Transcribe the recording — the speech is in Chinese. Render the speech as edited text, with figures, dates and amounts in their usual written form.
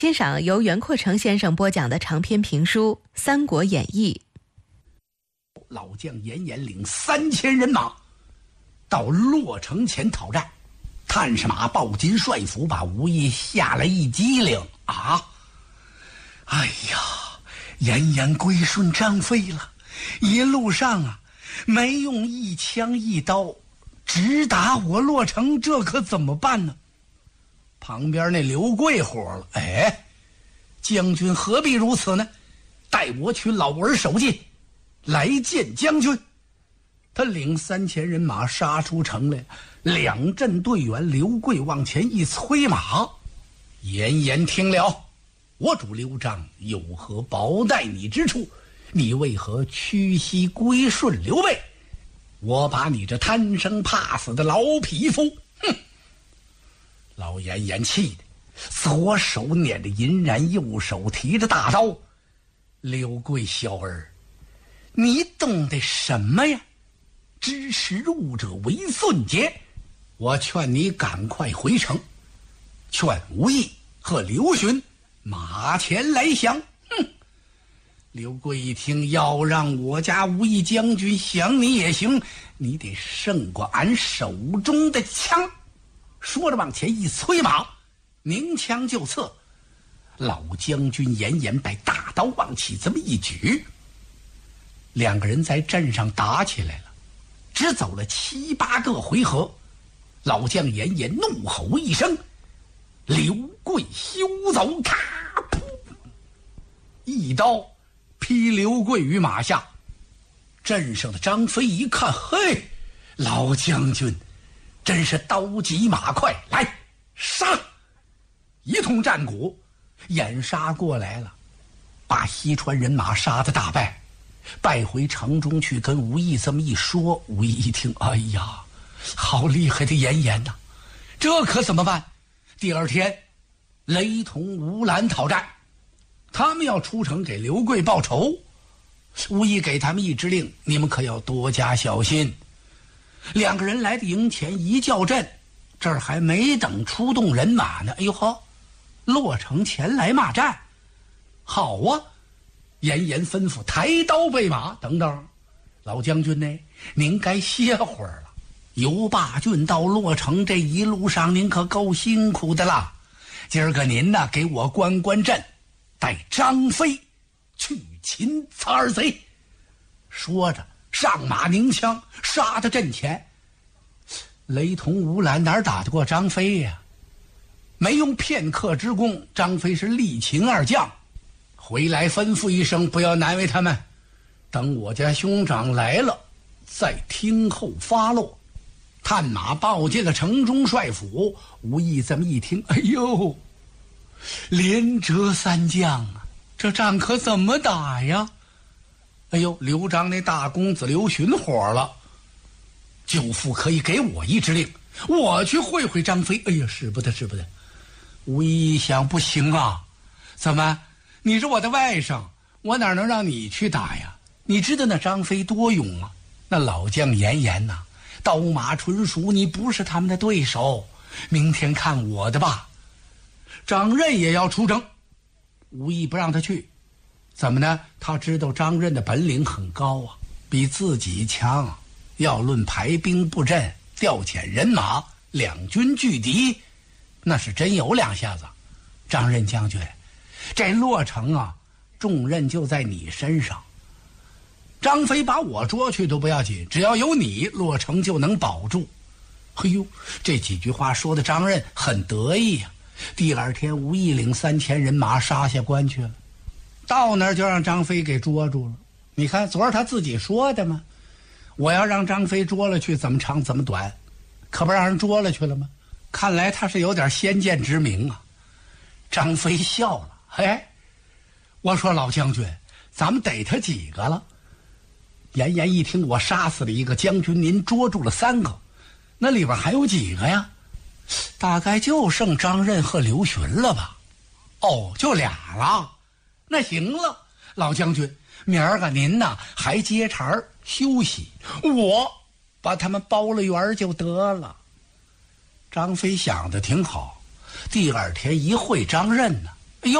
欣赏由袁阔成先生播讲的长篇评书《三国演义》。 老将严颜领3000人马到洛城前讨战，探视马鲍金帅府把吴懿吓了一激灵啊！哎呀，严颜归顺张飞了，一路上啊没用一枪一刀，直打我洛城，这可怎么办呢？旁边那刘贵火了，哎，将军何必如此呢？待我取老儿首级来见将军。他领3000人马杀出城来，两阵队员刘贵往前一催马。严颜听了，我主刘璋有何薄待你之处？你为何屈膝归顺刘备？我把你这贪生怕死的老匹夫，哼！老严颜气的左手捻着银髯，右手提着大刀。刘贵小儿，你懂得什么呀？知时务者为俊杰。我劝你赶快回城，劝吴懿和刘询马前来降。哼！刘贵一听，要让我家吴懿将军降你也行，你得胜过俺手中的枪。说着往前一催马，鸣枪就刺。老将军严颜把大刀往起这么一举，两个人在阵上打起来了，只走了7、8个回合。老将严颜怒吼一声，刘贵休走！咔，噗，一刀劈刘贵于马下。阵上的张飞一看，嘿，老将军真是刀急马快，来杀！一通战鼓掩杀过来了，把西川人马杀得大败，败回城中去，跟吴懿这么一说。吴懿一听，哎呀，好厉害的严颜呐，这可怎么办？第二天雷同、吴兰讨战，他们要出城给刘贵报仇。吴懿给他们一支令，你们可要多加小心。两个人来到营前一叫阵，这儿还没等出动人马呢，哎呦呵，洛城前来骂战。好啊，严颜吩咐抬刀备马。等等，老将军呢，您该歇会儿了。由霸郡到洛城这一路上您可够辛苦的啦，今儿个您呢给我观观阵，带张飞去擒残儿贼。说着上马拧枪杀到阵前。雷同、吴兰哪打得过张飞呀？没用片刻之功，张飞是力擒二将。回来吩咐一声，不要难为他们，等我家兄长来了再听候发落。探马报进了城中帅府。吴懿这么一听，哎呦，连折3将啊，这仗可怎么打呀？哎呦，刘璋那大公子刘询火了，舅父可以给我一支令，我去会会张飞。哎呀，使不得使不得。吴懿想，不行啊，怎么你是我的外甥，我哪能让你去打呀？你知道那张飞多勇啊，那老将严颜呐，刀马纯熟，你不是他们的对手。明天看我的吧。张任也要出征，吴懿不让他去，怎么呢？他知道张任的本领很高啊，比自己强。要论排兵布阵、调遣人马、两军拒敌，那是真有两下子。张任将军，这洛城啊，重任就在你身上。张飞把我捉去都不要紧，只要有你，洛城就能保住。嘿呦，这几句话说的张任很得意呀。第二天，吴懿领3000人马杀下关去了，到那儿就让张飞给捉住了。你看昨儿他自己说的嘛，我要让张飞捉了去，怎么长怎么短，可不让人捉了去了吗？看来他是有点先见之明啊。张飞笑了，嘿，我说老将军，咱们逮他几个了？严颜一听，我杀死了1个，将军您捉住了3个，那里边还有几个呀？大概就剩张任和刘询了吧。哦，就俩了。那行了，老将军，明儿个您呐还接茬休息，我把他们包了圆就得了。张飞想的挺好，第二天一会张任呢，